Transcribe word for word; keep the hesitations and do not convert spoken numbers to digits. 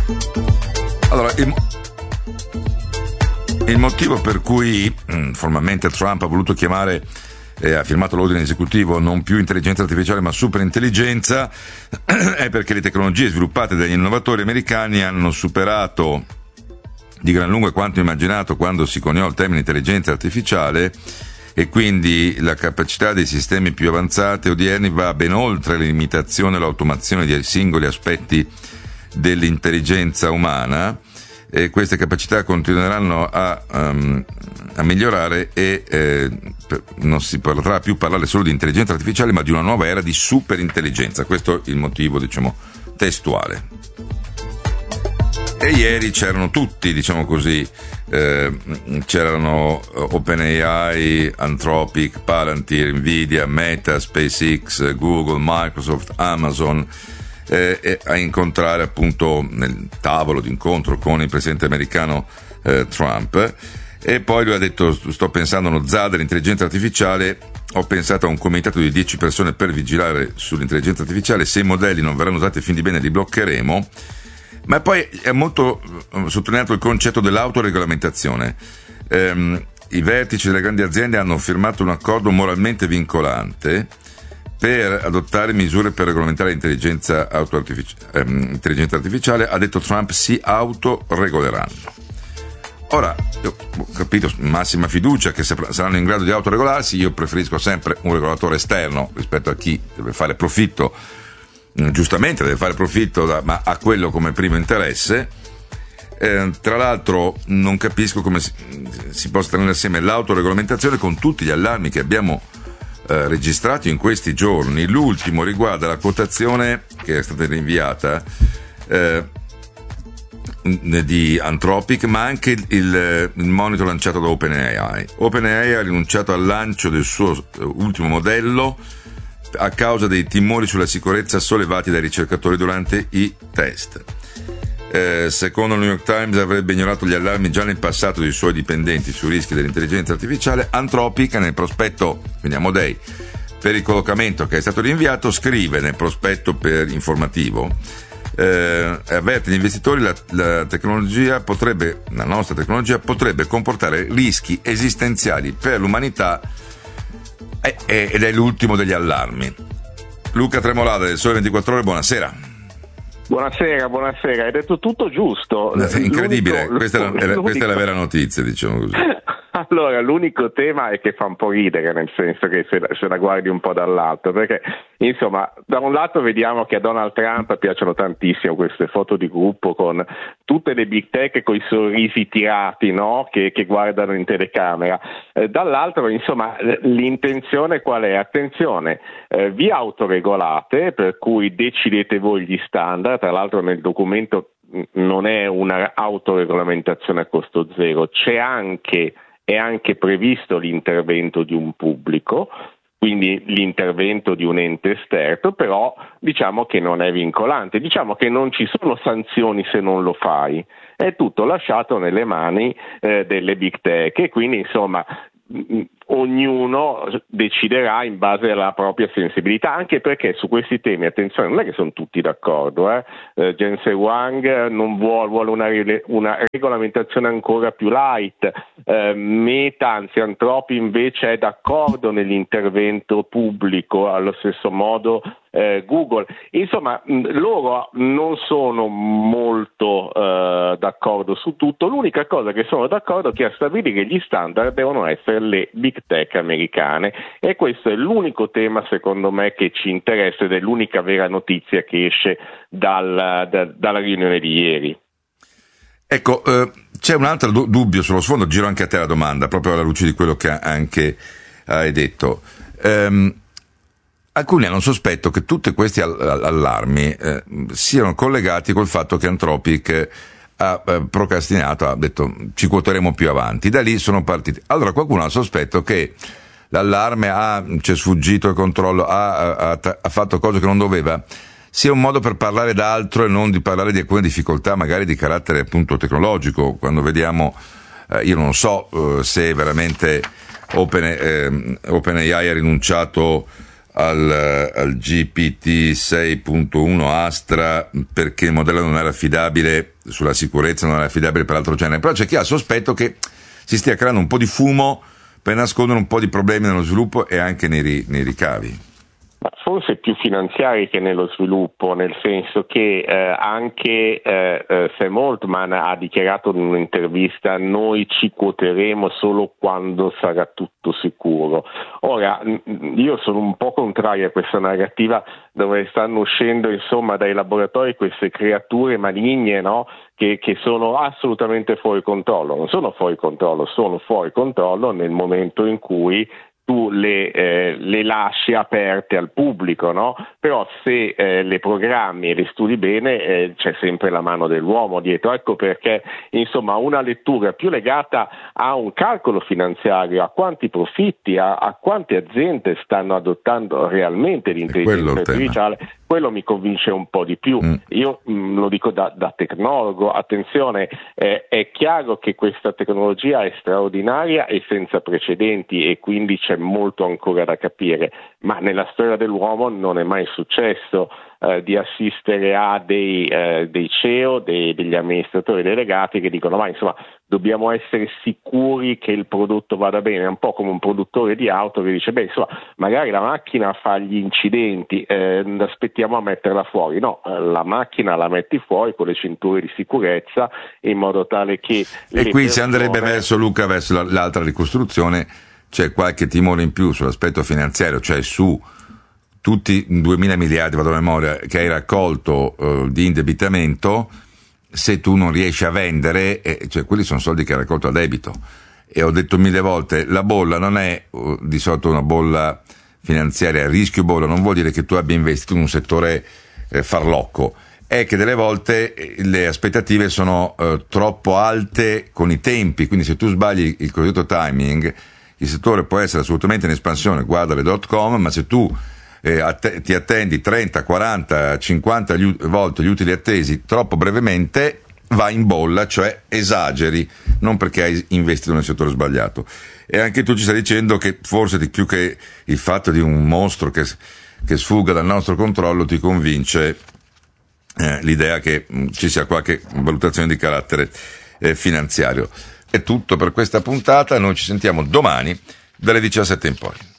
Allora, il, il motivo per cui mh, formalmente Trump ha voluto chiamare e ha firmato l'ordine esecutivo non più intelligenza artificiale ma superintelligenza è perché le tecnologie sviluppate dagli innovatori americani hanno superato di gran lunga quanto immaginato quando si coniò il termine intelligenza artificiale, e quindi la capacità dei sistemi più avanzati odierni va ben oltre le limitazioni e l'automazione di singoli aspetti dell'intelligenza umana, e queste capacità continueranno a, um, a migliorare e eh, non si potrà più parlare solo di intelligenza artificiale ma di una nuova era di superintelligenza. Questo è il motivo, diciamo, testuale. E ieri c'erano tutti, diciamo così, eh, c'erano OpenAI, Anthropic, Palantir, Nvidia, Meta, SpaceX, Google, Microsoft, Amazon, eh, e a incontrare appunto nel tavolo d'incontro con il presidente americano eh, Trump. E poi lui ha detto: sto pensando a uno Z A D dell'intelligenza artificiale, ho pensato a un comitato di dieci persone per vigilare sull'intelligenza artificiale, se i modelli non verranno usati a fin di bene li bloccheremo. Ma poi è molto sottolineato il concetto dell'autoregolamentazione. Ehm, I vertici delle grandi aziende hanno firmato un accordo moralmente vincolante per adottare misure per regolamentare l'intelligenza artifici- ehm, intelligenza artificiale. Ha detto Trump, si autoregoleranno. Ora, io ho capito, massima fiducia che saranno in grado di autoregolarsi. Io preferisco sempre un regolatore esterno rispetto a chi deve fare profitto. Giustamente deve fare profitto, da, ma ha quello come primo interesse. Eh, tra l'altro non capisco come si, si possa tenere assieme l'autoregolamentazione con tutti gli allarmi che abbiamo eh, registrato in questi giorni. L'ultimo riguarda la quotazione che è stata rinviata eh, di Anthropic, ma anche il, il, il monitor lanciato da OpenAI. OpenAI ha rinunciato al lancio del suo ultimo modello a causa dei timori sulla sicurezza sollevati dai ricercatori durante i test. Eh, secondo il New York Times avrebbe ignorato gli allarmi già nel passato dei suoi dipendenti sui rischi dell'intelligenza artificiale. Anthropic, nel prospetto, quindi Amodei, per il collocamento che è stato rinviato, scrive nel prospetto per informativo, eh, avverte gli investitori, la, la tecnologia potrebbe, la nostra tecnologia potrebbe comportare rischi esistenziali per l'umanità, ed è l'ultimo degli allarmi. Luca Tremolada del Sole ventiquattro Ore, buonasera. Buonasera, buonasera, hai detto tutto giusto. È incredibile, questa è, la, questa è la vera notizia, diciamo così. Allora, l'unico tema è che fa un po' ridere, nel senso che se la, se la guardi un po' dall'alto, perché insomma, da un lato vediamo che a Donald Trump piacciono tantissimo queste foto di gruppo con tutte le big tech con i sorrisi tirati, no? Che, che guardano in telecamera. Eh, dall'altro, insomma, l'intenzione qual è? Attenzione, eh, vi autoregolate, per cui decidete voi gli standard. Tra l'altro nel documento non è una autoregolamentazione a costo zero, c'è anche è anche previsto l'intervento di un pubblico, quindi l'intervento di un ente esterno, però diciamo che non è vincolante, diciamo che non ci sono sanzioni se non lo fai, è tutto lasciato nelle mani eh, delle big tech, e quindi insomma ognuno deciderà in base alla propria sensibilità, anche perché su questi temi, attenzione, non è che sono tutti d'accordo, eh? Eh, Jensen Huang non vuole, vuole una, una regolamentazione ancora più light, eh, Meta, anzi Anthropic invece è d'accordo nell'intervento pubblico, allo stesso modo eh, Google. Insomma, mh, loro non sono molto eh, d'accordo su tutto. L'unica cosa che sono d'accordo è che a stabilire gli standard devono essere le big tech americane, e questo è l'unico tema secondo me che ci interessa ed è l'unica vera notizia che esce dal, da, dalla riunione di ieri. Ecco, eh, c'è un altro du- dubbio sullo sfondo, giro anche a te la domanda, proprio alla luce di quello che anche hai detto. Um, Alcuni hanno sospetto che tutti questi allarmi eh, siano collegati col fatto che Anthropic ha eh, procrastinato, ha detto ci quoteremo più avanti. Da lì sono partiti. Allora qualcuno ha sospetto che l'allarme ha c'è sfuggito il controllo, ha, ha, ha fatto cose che non doveva, sia un modo per parlare d'altro e non di parlare di alcune difficoltà magari di carattere appunto tecnologico. Quando vediamo, eh, io non so eh, se veramente Open, eh, OpenAI ha rinunciato al, al G P T sei punto uno Astra perché il modello non era affidabile sulla sicurezza, non era affidabile per altro genere, però c'è chi ha il sospetto che si stia creando un po' di fumo per nascondere un po' di problemi nello sviluppo e anche nei, ri, nei ricavi. Forse più finanziari che nello sviluppo, nel senso che eh, anche eh, eh, Sam Altman ha dichiarato in un'intervista: noi ci quoteremo solo quando sarà tutto sicuro. Ora, io sono un po' contrario a questa narrativa dove stanno uscendo insomma dai laboratori queste creature maligne, no? Che, che sono assolutamente fuori controllo. Non sono fuori controllo, sono fuori controllo nel momento in cui tu le, eh, le lasci aperte al pubblico, no? Però se eh, le programmi e le studi bene eh, c'è sempre la mano dell'uomo dietro. Ecco perché insomma una lettura più legata a un calcolo finanziario, a quanti profitti, a, a quante aziende stanno adottando realmente l'intelligenza artificiale, quello mi convince un po' di più. Mm. Io mh, lo dico da, da tecnologo, attenzione, eh, è chiaro che questa tecnologia è straordinaria e senza precedenti e quindi c'è molto ancora da capire, ma nella storia dell'uomo non è mai successo eh, di assistere a dei, eh, dei C E O, dei, degli amministratori delegati che dicono ma insomma dobbiamo essere sicuri che il prodotto vada bene. È un po' come un produttore di auto che dice beh insomma magari la macchina fa gli incidenti, eh, aspettiamo a metterla fuori. No, la macchina la metti fuori con le cinture di sicurezza in modo tale che e qui si andrebbe verso Luca verso l'altra ricostruzione. C'è qualche timore in più sull'aspetto finanziario, cioè su tutti duemila miliardi, vado a memoria, che hai raccolto uh, di indebitamento, se tu non riesci a vendere, eh, cioè quelli sono soldi che hai raccolto a debito. E ho detto mille volte, la bolla non è uh, di solito una bolla finanziaria, rischio bolla non vuol dire che tu abbia investito in un settore eh, farlocco, è che delle volte le aspettative sono uh, troppo alte con i tempi, quindi se tu sbagli il cosiddetto timing, il settore può essere assolutamente in espansione, guarda le dot com, ma se tu eh, att- ti attendi trenta, quaranta, cinquanta gli u- volte gli utili attesi troppo brevemente, vai in bolla, cioè esageri, non perché hai investito nel settore sbagliato. E anche tu ci stai dicendo che forse di più che il fatto di un mostro che, che sfugga dal nostro controllo ti convince eh, l'idea che mh, ci sia qualche valutazione di carattere eh, finanziario. È tutto per questa puntata, noi ci sentiamo domani dalle diciassette in poi.